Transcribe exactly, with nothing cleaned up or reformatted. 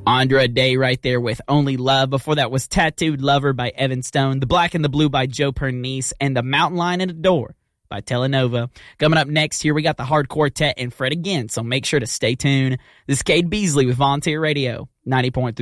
Andra Day right there with Only Love. Before that was Tattooed Lover by Evan Stone, The Black and the Blue by Joe Pernice, and The Mountain Lion and the Door by Telenova. Coming up next here, we got the Hard Quartet and Fred again, so make sure to stay tuned. This is Cade Beasley with Volunteer Radio, ninety point three.